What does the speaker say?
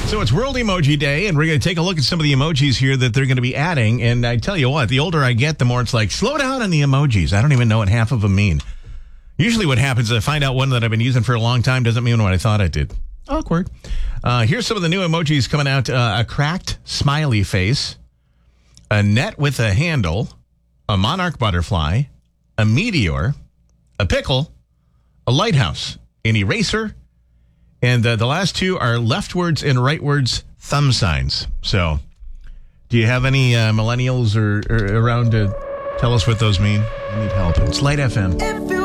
So it's World Emoji Day, and we're going to take a look at some of the emojis here that they're going to be adding. And I tell you what, the older I get, the more it's like, slow down on the emojis. I don't even know what half of them mean. Usually what happens is I find out one that I've been using for a long time doesn't mean what I thought it did. Awkward. Here's some of the new emojis coming out. A cracked smiley face, a net with a handle, a monarch butterfly, a meteor, a pickle, a lighthouse, an eraser, and the last two are leftwards and rightwards thumb signs. So, do you have any millennials or around to tell us what those mean? I need help. It's Light FM.